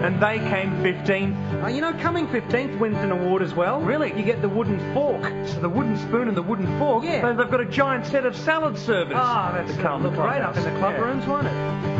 And they came 15th. You know, coming 15th wins an award as well. Really? You get the wooden fork. So the wooden spoon and the wooden fork. Yeah. They've got a giant set of salad servers. That's the Carlton look great up in the club Clubhouse. rooms, won't it?